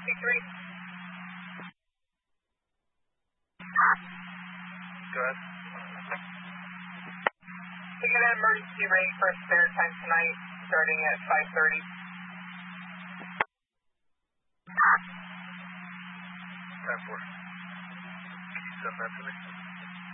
63. Go ahead. We got an emergency ready for a spare time tonight, starting at 5:30. 10-4. Can you send that to me?